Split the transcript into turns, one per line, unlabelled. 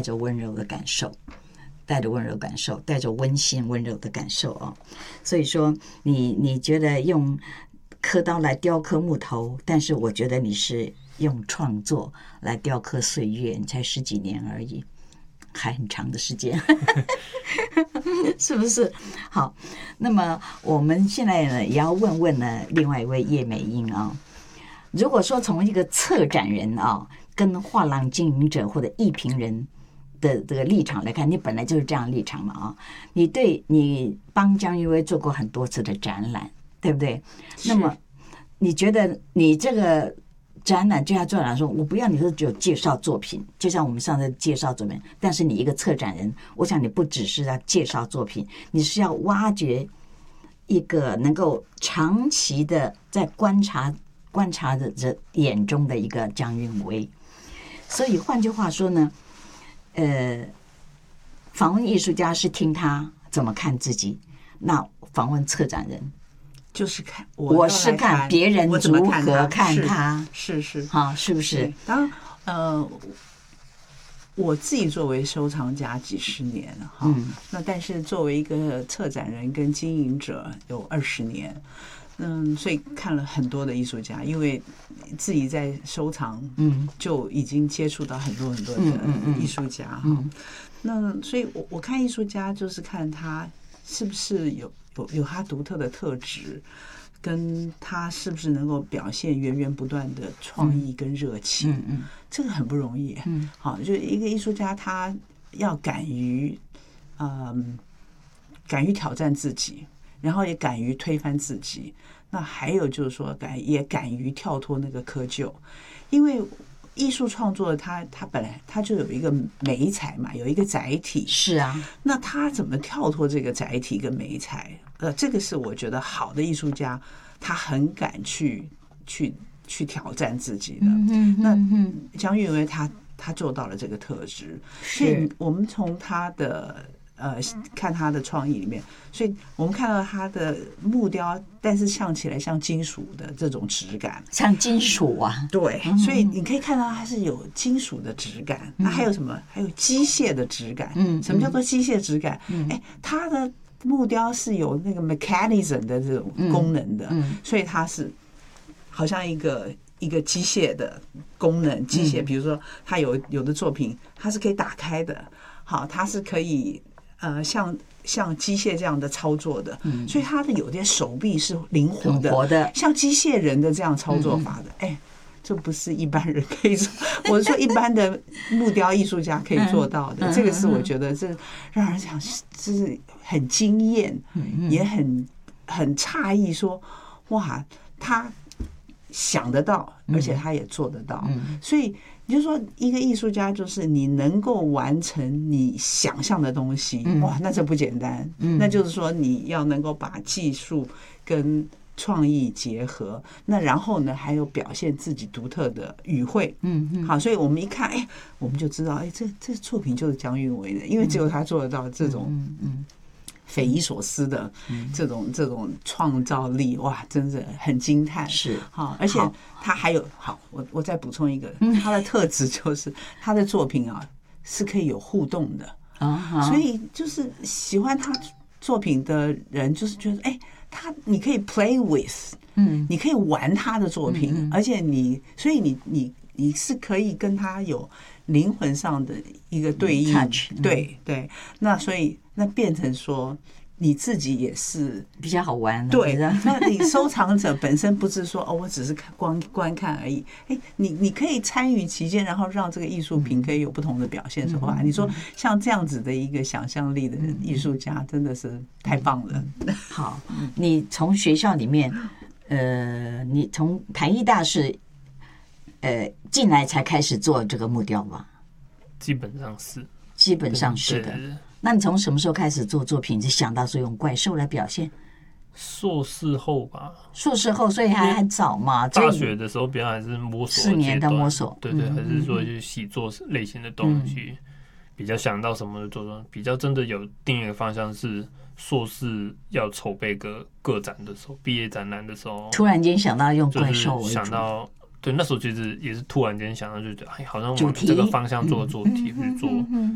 着温柔的感受，带着温柔感受，带着温馨温柔的感受哦。所以说你觉得用刻刀来雕刻木头，但是我觉得你是用创作来雕刻岁月，你才10几年而已，还很长的时间是不是？好，那么我们现在呢也要问问呢另外一位叶美英啊、如果说从一个策展人啊跟画廊经营者或者艺评人的这个立场来看，你本来就是这样的立场嘛啊，你帮江玉薇做过很多次的展览，对不对？那么你觉得你这个展览就要做来说，我不要你说只有介绍作品，就像我们上次介绍作品，但是你一个策展人，我想你不只是要介绍作品，你是要挖掘一个能够长期的在观察者眼中的一个江韵薇。所以换句话说呢，访问艺术家是听他怎么看自己，那访问策展人
就是看
我是看别人如何看他，
是
啊，是不是？
当我自己作为收藏家几十年了哈，那但是作为一个策展人跟经营者有20年，所以看了很多的艺术家，因为自己在收藏，就已经接触到很多很多的艺术家哈。那所以我看艺术家就是看他是不是有他独特的特质，跟他是不是能够表现源源不断的创意跟热情，这个很不容易。好，就一个艺术家，他要敢于挑战自己，然后也敢于推翻自己。那还有就是说，也敢于跳脱那个窠臼，因为艺术创作它本来它就有一个媒材嘛，有一个载体。
是啊，
那他怎么跳脱这个载体跟媒材？这个是我觉得好的艺术家，他很敢去挑战自己的。那江韵薇他做到了这个特质，所以我们从他的看他的创意里面，所以我们看到他的木雕，但是像起来像金属的这种质感，
像金属啊，
对，所以你可以看到它是有金属的质感。那还有什么？还有机械的质感。什么叫做机械质感？它的木雕是有那个 mechanism 的这种功能的，所以它是好像一个机械的功能。机械，比如说它有的作品它是可以打开的，好，它是可以像机械这样的操作的，所以它的有些手臂是灵活的，像机械人的这样操作法的。这不是一般人可以做，我是说一般的木雕艺术家可以做到的。这个是我觉得这让人想是很惊艳，也很诧异，说哇，他想得到，而且他也做得到。所以你就说一个艺术家就是你能够完成你想象的东西，哇，那这不简单。那就是说你要能够把技术跟创意结合，那然后呢还有表现自己独特的语汇。好，所以我们一看，我们就知道，这作品就是江韵薇的，因为只有他做得到这种匪夷所思的这种创造力，哇，真的很惊叹。
是
好，而且他还有好，我再补充一个，他的特质就是他的作品啊是可以有互动的，所以就是喜欢他作品的人就是觉得你可以 play with，你可以玩他的作品，而且所以你是可以跟他有灵魂上的一个对应，对，那所以那变成说你自己也是
比较好玩。
对，那你收藏者本身不是说我只是观看而已，你可以参与其间，然后让这个艺术品可以有不同的表现手法。你说像这样子的一个想象力的艺术家，真的是太棒了。
好，你从学校里面，你从台艺大是进来才开始做这个木雕吧？
基本上是的。
那你从什么时候开始做作品？就想到说用怪兽来表现？
硕士后吧。
硕士后，所以还很早嘛。
大学的时候，别人还是摸索
4年的摸索。
对，还是说去习作类型的东西，比较想到什么就做。比较真的有定一个方向是硕士要筹备个展的时候，毕业展览的时候，
突然间想到用怪兽为主，
想到。对，那时候其实也是突然间想到，就觉得好像往这个方向做主题去做。